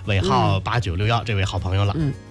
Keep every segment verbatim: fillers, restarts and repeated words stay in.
尾号八九六一这位好朋友了。 嗯。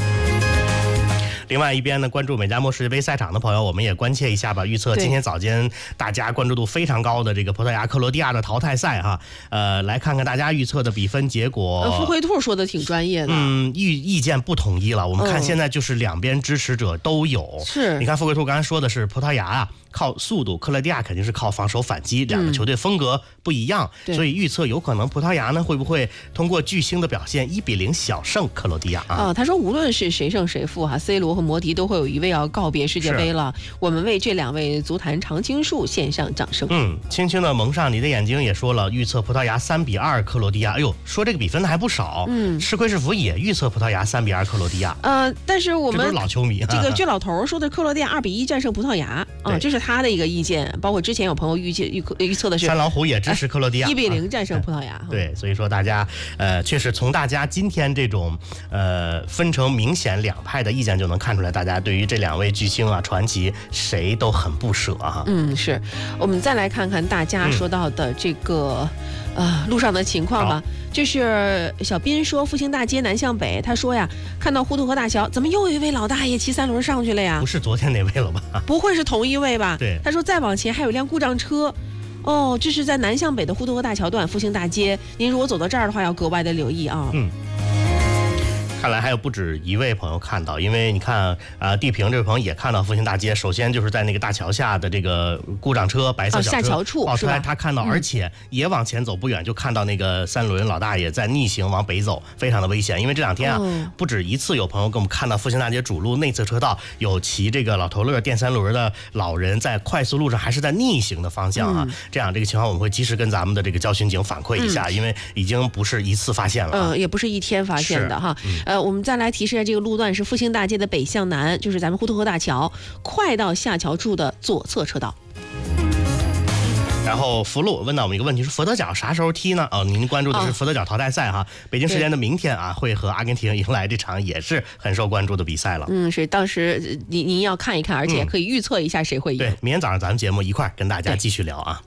另外一边呢，关注美加墨世界杯赛场的朋友，我们也关切一下吧。预测今天早间大家关注度非常高的这个葡萄牙克罗地亚的淘汰赛哈，呃，来看看大家预测的比分结果。 呃，付慧兔说的挺专业的， 嗯，意意见不统一了。我们看现在就是两边支持者都有。 嗯、是， 你看付慧兔刚才说的是葡萄牙啊，靠速度，克罗地亚肯定是靠防守反击，两个球队风格不一样， 嗯、 所以预测有可能葡萄牙呢会不会通过巨星的表现一比零小胜克罗地亚啊？ 啊，他说无论是谁胜谁负哈 ，C 罗和摩迪都会有一位要告别世界杯了。我们为这两位足坛常青树献上掌声。 嗯，轻轻的蒙上你的眼睛也说了，预测葡萄牙三比二克罗地亚。哎呦，说这个比分的还不少。 嗯， 吃亏是福也预测葡萄牙三比二克罗地亚。 呃，但是我们这都是老球迷， 这个这老头说的克罗地亚二比一战胜葡萄牙啊，这是他的一个意见。包括之前有朋友预计预预测的是三老虎也支持克罗地亚一比零战胜葡萄牙。啊、 对，所以说大家呃，确实从大家今天这种呃分成明显两派的意见就能看出来，大家对于这两位巨星啊传奇谁都很不舍啊。 嗯，是。我们再来看看大家说到的这个、嗯、呃路上的情况吧。就是小斌说复兴大街南向北，他说呀，看到呼图河大桥，怎么又有一位老大爷骑三轮上去了呀？ 不是昨天那位了吧？ 不会是同一位吧？ 对。 他说再往前还有辆故障车。哦，这是在南向北的呼图河大桥段复兴大街，您如果走到这儿的话，要格外的留意啊。 嗯。看来还有不止一位朋友看到，因为你看，呃，地平这位朋友也看到复兴大街。首先就是在那个大桥下的这个故障车，白色小车、 哦、下桥处爆出来，他看到，而且也往前走不远就看到那个三轮老大爷在逆行往北走，非常的危险。因为这两天啊，哦、不止一次有朋友跟我们看到复兴大街主路内侧车道有骑这个老头乐电三轮的老人在快速路上还是在逆行的方向啊。嗯、这样这个情况我们会及时跟咱们的这个交巡警反馈一下，嗯、因为已经不是一次发现了、啊， 嗯，也不是一天发现的哈。嗯、呃，我们再来提示一下，这个路段是复兴大街的北向南，就是咱们呼图河大桥快到下桥处的左侧车道。 然后福禄问到我们一个问题，是佛得角啥时候踢呢？哦，您关注的是佛得角淘汰赛哈，哦、北京时间的明天啊，会和阿根廷迎来这场也是很受关注的比赛了。 嗯，是，当时您您要看一看，而且可以预测一下谁会赢。 嗯、对，明天早上咱们节目一块儿跟大家继续聊啊。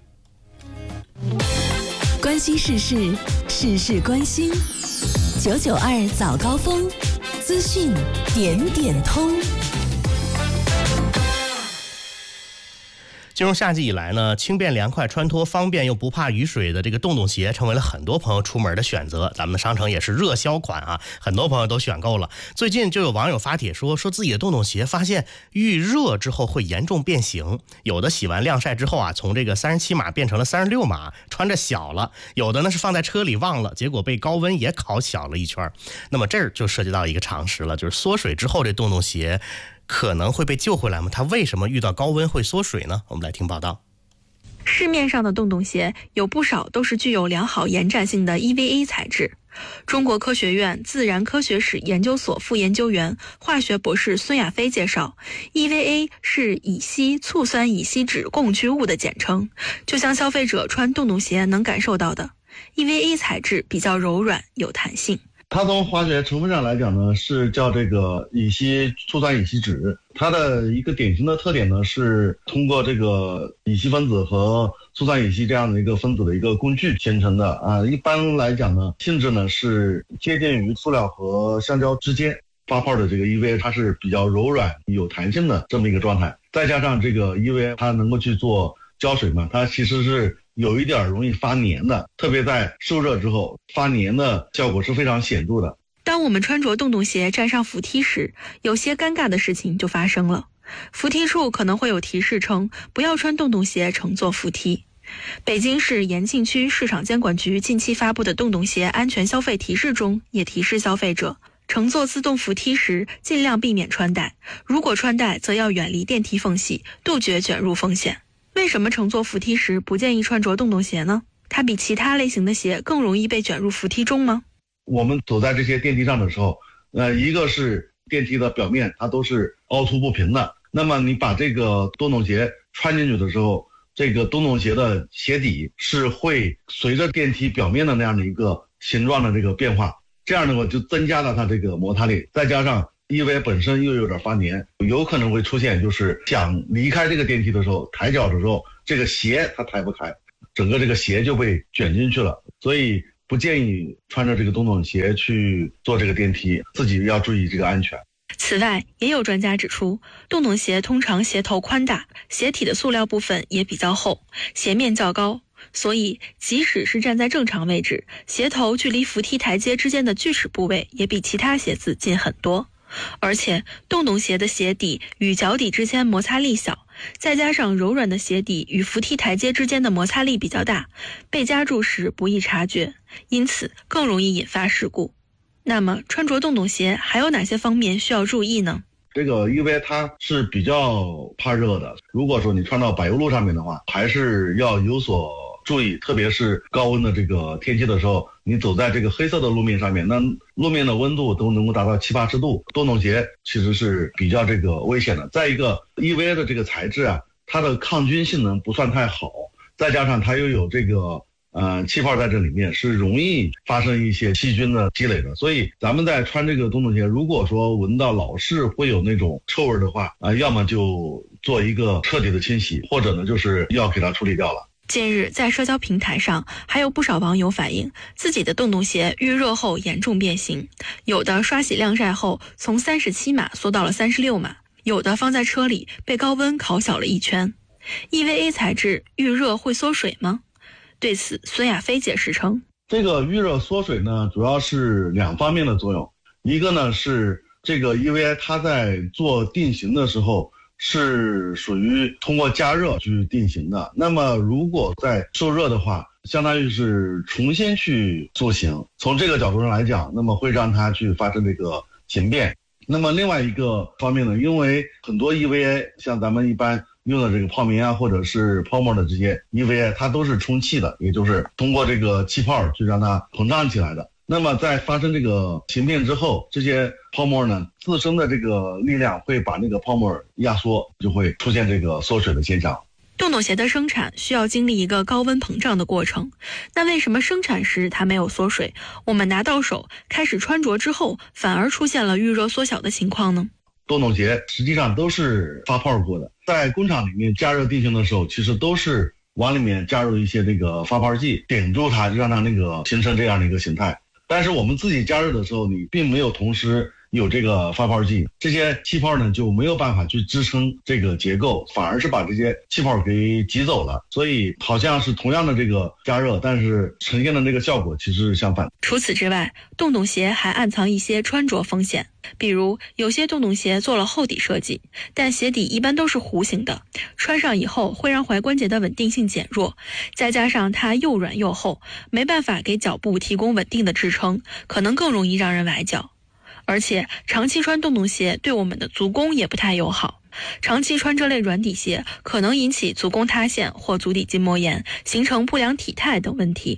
关心时事，事事关心，九九二早高峰，资讯点点通。 进入夏季以来呢，轻便凉快、穿脱方便又不怕雨水的这个洞洞鞋成为了很多朋友出门的选择。咱们的商城也是热销款啊，很多朋友都选购了。最近就有网友发帖说，说自己的洞洞鞋发现遇热之后会严重变形，有的洗完晾晒之后啊，从这个三十七码变成了三十六码，穿着小了；有的呢是放在车里忘了，结果被高温也烤小了一圈。那么这儿就涉及到一个常识了，就是缩水之后这洞洞鞋可能会被救回来吗？它为什么遇到高温会缩水呢？我们来听报道。 市面上的洞洞鞋有不少都是具有良好延展性的 E V A 材质。中国科学院自然科学史研究所副研究员、化学博士孙亚飞介绍 ，E V A 是乙烯醋酸乙烯酯共聚物的简称，就像消费者穿洞洞鞋能感受到的 ，E V A 材质比较柔软有弹性。 它从化学成分上来讲呢，是叫这个乙烯醋酸乙烯酯。它的一个典型的特点呢，是通过这个乙烯分子和醋酸乙烯这样的一个分子的一个工具形成的啊。一般来讲呢，性质呢是接近于塑料和橡胶之间。发泡的这个 E V A 它是比较柔软有弹性的这么一个状态，再加上这个 E V A 它能够去做胶水嘛，它其实是有一点容易发黏的，特别在受热之后发黏的效果是非常显著的。 当我们穿着洞洞鞋站上扶梯时，有些尴尬的事情就发生了。扶梯处可能会有提示称不要穿洞洞鞋乘坐扶梯。北京市延庆区市场监管局近期发布的洞洞鞋安全消费提示中也提示消费者，乘坐自动扶梯时尽量避免穿戴，如果穿戴则要远离电梯缝隙，杜绝卷入风险。为什么乘坐扶梯时不建议穿着洞洞鞋呢？它比其他类型的鞋更容易被卷入扶梯中吗？ 我们走在这些电梯上的时候，呃，一个是电梯的表面它都是凹凸不平的，那么你把这个洞洞鞋穿进去的时候，这个洞洞鞋的鞋底是会随着电梯表面的那样的一个形状的这个变化，这样的话就增加了它这个摩擦力，再加上因为本身又有点发黏，有可能会出现就是想离开这个电梯的时候，抬脚的时候，这个鞋它抬不开，整个这个鞋就被卷进去了。所以不建议穿着这个洞洞鞋去坐这个电梯，自己要注意这个安全。 此外，也有专家指出，洞洞鞋通常鞋头宽大，鞋体的塑料部分也比较厚，鞋面较高，所以即使是站在正常位置，鞋头距离扶梯台阶之间的锯齿部位也比其他鞋子近很多。而且洞洞鞋的鞋底与脚底之间摩擦力小，再加上柔软的鞋底与扶梯台阶之间的摩擦力比较大，被夹住时不易察觉，因此更容易引发事故。那么穿着洞洞鞋还有哪些方面需要注意呢？ 这个因为它是比较怕热的，如果说你穿到柏油路上面的话，还是要有所注意，特别是高温的这个天气的时候，你走在这个黑色的路面上面，那路面的温度都能够达到七八十度，洞洞鞋其实是比较这个危险的。再一个 E V A 的这个材质啊，它的抗菌性能不算太好，再加上它又有这个呃，气泡在这里面，是容易发生一些细菌的积累的。所以咱们在穿这个洞洞鞋，如果说闻到老是会有那种臭味的话，啊、呃，要么就做一个彻底的清洗，或者呢就是要给它处理掉了。 近日在社交平台上还有不少网友反映自己的洞洞鞋遇热后严重变形，有的刷洗晾晒后从三十七码缩到了三十六码，有的放在车里被高温烤小了一圈。 E V A 材质遇热会缩水吗？对此，孙亚飞解释称， 这个遇热缩水呢，主要是两方面的作用。一个呢是这个 E V A 它在做定型的时候是属于通过加热去定型的，那么如果在受热的话，相当于是重新去塑形，从这个角度上来讲，那么会让它去发生这个形变。那么另外一个方面呢，因为很多 E V A 像咱们一般用的这个泡棉啊，或者是泡沫的这些 E V A， 它都是充气的，也就是通过这个气泡去让它膨胀起来的。那么在发生这个形变之后，这些泡沫呢自身的这个力量会把那个泡沫压缩，就会出现这个缩水的现象。 洞洞鞋的生产需要经历一个高温膨胀的过程，那为什么生产时它没有缩水，我们拿到手开始穿着之后反而出现了遇热缩小的情况呢？ 洞洞鞋实际上都是发泡过的，在工厂里面加热定型的时候，其实都是往里面加入一些那个发泡剂，顶住它，让它那个形成这样的一个形态。但是我们自己加热的时候，你并没有同时有这个发泡剂，这些气泡呢就没有办法去支撑这个结构，反而是把这些气泡给挤走了。所以好像是同样的这个加热，但是呈现的这个效果其实是相反。 除此之外，洞洞鞋还暗藏一些穿着风险，比如有些洞洞鞋做了厚底设计，但鞋底一般都是弧形的，穿上以后会让踝关节的稳定性减弱，再加上它又软又厚，没办法给脚部提供稳定的支撑，可能更容易让人崴脚。而且长期穿洞洞鞋对我们的足弓也不太友好，长期穿这类软底鞋可能引起足弓塌陷或足底筋膜炎，形成不良体态等问题。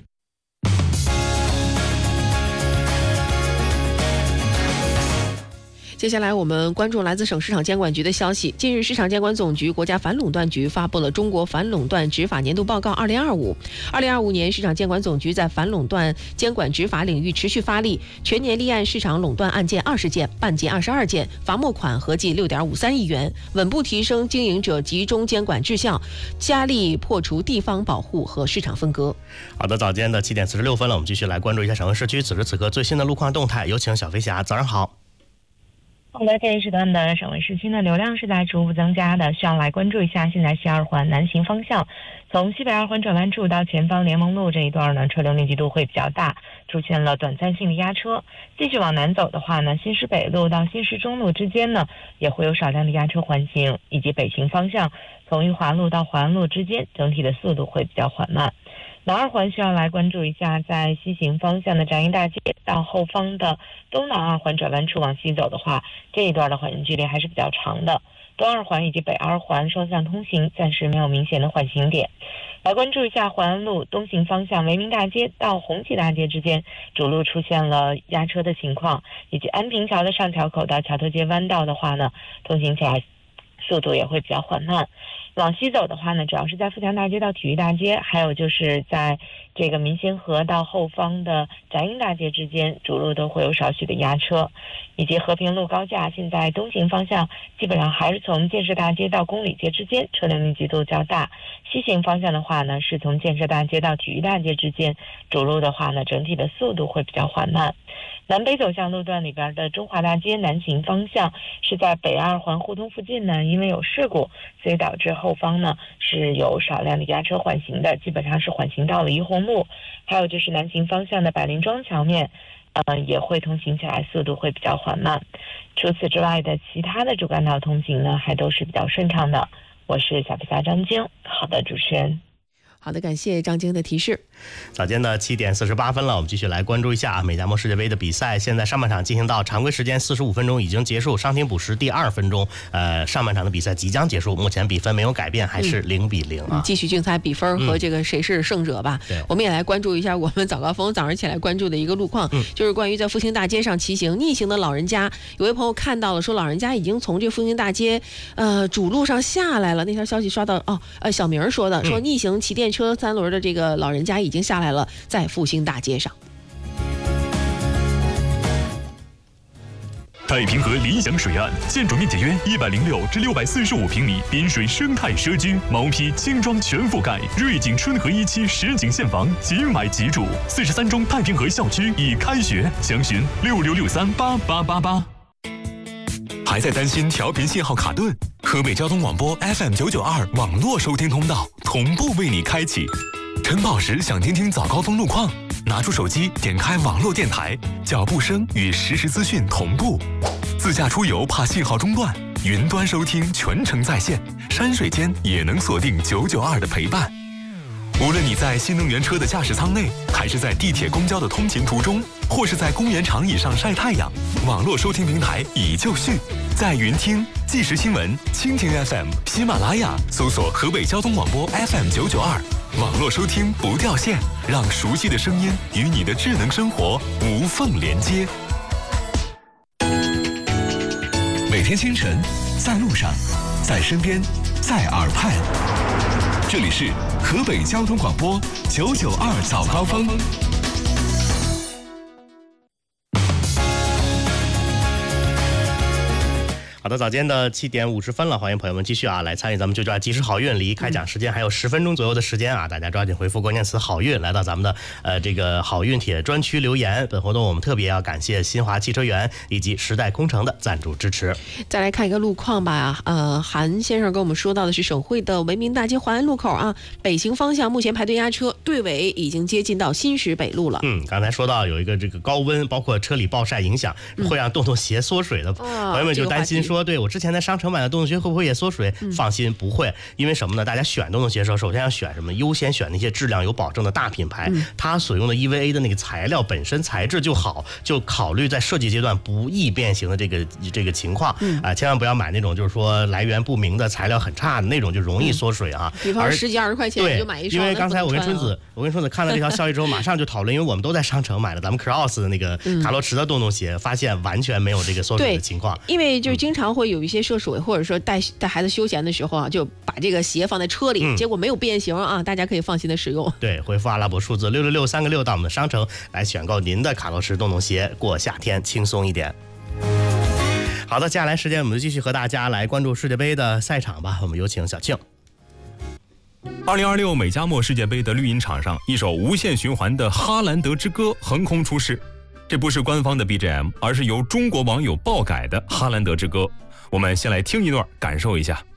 接下来我们关注来自省市场监管局的消息。近日，市场监管总局、国家反垄断局发布了《中国反垄断执法年度报告二零二五》。二零二五年，市场监管总局在反垄断监管执法领域持续发力，全年立案市场垄断案件二十件，办结二十二件，罚没款合计六点五三亿元，稳步提升经营者集中监管质效，加力破除地方保护和市场分割。 好的，早间的七点四十六分了，我们继续来关注一下省会市区此时此刻最新的路况动态。有请小飞侠，早上好。 好的，这一时段的省会市区的流量是在逐步增加的，需要来关注一下现在西二环南行方向，从西北二环转弯处到前方联盟路这一段呢，车流密集度会比较大，出现了短暂性的压车。继续往南走的话呢，新市北路到新市中路之间呢，也会有少量的压车环行，以及北行方向从裕华路到淮安路之间，整体的速度会比较缓慢。南二环需要来关注一下，在西行方向的展映大街到后方的东南二环转弯处往西走的话，这一段的缓行距离还是比较长的。东二环以及北二环双向通行暂时没有明显的缓行点。来关注一下淮安路东行方向维明大街到红旗大街之间主路出现了压车的情况，以及安平桥的上桥口到桥头街弯道的话呢，通行起来速度也会比较缓慢。 往西走的话呢，主要是在富强大街到体育大街，还有就是在这个民心河到后方的翟英大街之间，主路都会有少许的压车，以及和平路高架现在东行方向基本上还是从建设大街到公里街之间车辆密集度较大，西行方向的话呢，是从建设大街到体育大街之间，主路的话呢，整体的速度会比较缓慢。南北走向路段里边的中华大街南行方向是在北二环互通附近呢，因为有事故，所以导致后方呢是有少量的压车缓行的，基本上是缓行到了怡红路。还有就是南行方向的百灵庄桥面呃，也会通行起来速度会比较缓慢。除此之外的其他的主干道通行呢，还都是比较顺畅的。我是小皮萨张晶，好的，主持人。 好的，感谢张晶的提示。 早间的七点四十八分了，我们继续来关注一下啊美加墨世界杯的比赛。现在上半场进行到常规时间四十五分钟已经结束，伤停补时第二分钟，呃，上半场的比赛即将结束，目前比分没有改变，还是零比零啊、嗯。 继续竞猜比分和这个谁是胜者吧。 对、嗯， 我们也来关注一下我们早高峰早上起来关注的一个路况，嗯、就是关于在复兴大街上骑行逆行的老人家。有位朋友看到了，说老人家已经从这复兴大街呃主路上下来了。那条消息刷到哦，呃，小明说的，说逆行骑电车三轮的这个。这个老人家已经下来了，在复兴大街上。 太平河理想水岸，建筑面积约一百零六至六百四十五平米，滨水生态社区，毛坯轻装全覆盖，瑞景春和一期实景现房，即买即住。四十三中太平河校区已开学，详询六六六三八八八八。还在担心调频信号卡顿？河北交通广播 F M 九九二网络收听通道同步为你开启。晨跑时想听听早高峰路况，拿出手机点开网络电台，脚步声与实时资讯同步。自驾出游怕信号中断，云端收听全程在线，山水间也能锁定九九二的陪伴。无论你在新能源车的驾驶舱内，还是在地铁公交的通勤途中，或是在公园长椅上晒太阳，网络收听平台已就绪，在云听、即时新闻、蜻蜓 F M、喜马拉雅搜索河北交通广播 F M 九九二，网络收听不掉线，让熟悉的声音与你的智能生活无缝连接。每天清晨，在路上，在身边，在耳畔，这里是河北交通广播九九二早高峰。 好的，早间的七点五十分了，欢迎朋友们继续啊来参与咱们九九二即时好运，离开奖时间还有十分钟左右的时间啊，大家抓紧回复关键词好运，来到咱们的呃这个好运帖专区留言。本活动我们特别要感谢新华汽车园以及时代工程的赞助支持。 再来看一个路况吧，呃，韩先生跟我们说到的是省会的文明大街环安路口啊，北行方向目前排队压车，队尾已经接近到新石北路了。 嗯，刚才说到有一个这个高温，包括车里暴晒影响，会让洞洞鞋缩水的、嗯、朋友们就担心说。说对我之前在商城买的洞洞鞋会不会也缩水、嗯、放心不会，因为什么呢？大家选洞洞鞋的时候首先要选什么？优先选那些质量有保证的大品牌、嗯、它所用的 E V A 的那个材料本身材质就好，就考虑在设计阶段不易变形的这个这个情况啊、嗯呃，千万不要买那种就是说来源不明的材料很差的那种，就容易缩水啊、嗯、 比方十几二十块钱你就买一双。 因为刚才我跟春子我跟春子看了这条消息之后马上就讨论，因为我们都在商城买了咱们 Cross 的那个卡罗驰的洞洞鞋、嗯、发现完全没有这个缩水的情况。 因为就是经常会有一些涉水或者说带带孩子休闲的时候啊，就把这个鞋放在车里、嗯、结果没有变形啊，大家可以放心的使用。 对，回复阿拉伯数字六六六三个六到我们的商城来选购您的卡罗驰洞洞鞋，过夏天轻松一点。好的，接下来时间我们就继续和大家来关注世界杯的赛场吧。我们有请小庆。 二零二六美加墨世界杯的绿茵场上，一首无限循环的哈兰德之歌横空出世。这不是官方的 B G M， 而是由中国网友爆改的哈兰德之歌。我们先来听一段，感受一下。